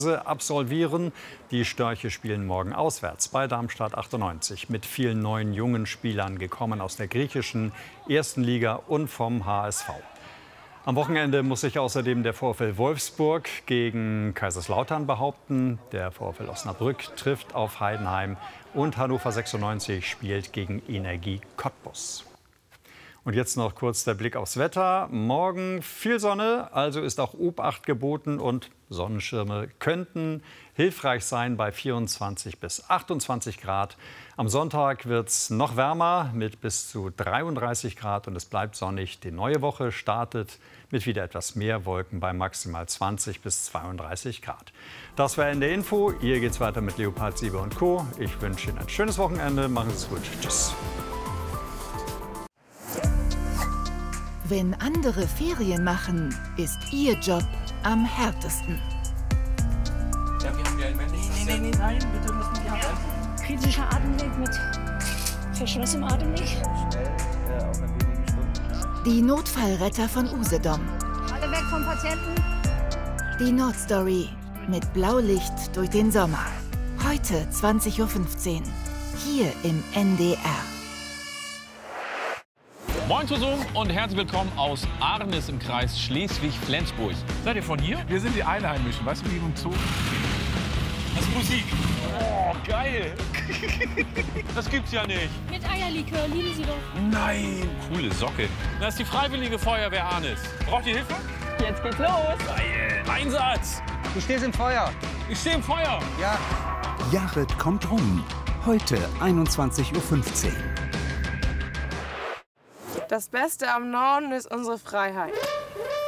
absolvieren. Die Störche spielen morgen auswärts bei Darmstadt 98 mit vielen neuen jungen Spielern, gekommen aus der griechischen ersten Liga und vom HSV. Am Wochenende muss sich außerdem der VfL Wolfsburg gegen Kaiserslautern behaupten. Der VfL Osnabrück trifft auf Heidenheim und Hannover 96 spielt gegen Energie Cottbus. Und jetzt noch kurz der Blick aufs Wetter. Morgen viel Sonne, also ist auch Obacht geboten und Sonnenschirme könnten hilfreich sein bei 24 bis 28 Grad. Am Sonntag wird es noch wärmer mit bis zu 33 Grad und es bleibt sonnig. Die neue Woche startet mit wieder etwas mehr Wolken bei maximal 20 bis 32 Grad. Das war Ende Info. Hier geht's weiter mit Leopard 7 und Co. Ich wünsche Ihnen ein schönes Wochenende. Machen Sie es gut. Tschüss. Wenn andere Ferien machen, ist Ihr Job am härtesten. Ja, wir haben ja nein, bitte müssen wir haben. Kritischer Atemweg mit Verschluss im Atemweg. Schnell, auch in wenigen Stunden. Die Notfallretter von Usedom. Alle weg vom Patienten. Die Nordstory mit Blaulicht durch den Sommer. Heute 20:15 Uhr. Hier im NDR. Moin zusammen und herzlich willkommen aus Arnis im Kreis Schleswig-Flensburg. Seid ihr von hier? Wir sind die Einheimischen, weißt du, wie im Zoo? Das ist Musik. Oh, geil. Das gibt's ja nicht. Mit Eierlikör, lieben Sie doch. Nein. Coole Socke. Das ist die Freiwillige Feuerwehr Arnis. Braucht ihr Hilfe? Jetzt geht's los. Geil. Einsatz. Du stehst im Feuer. Ich stehe im Feuer. Ja. Jared kommt rum. Heute 21:15 Uhr. Das Beste am Norden ist unsere Freiheit.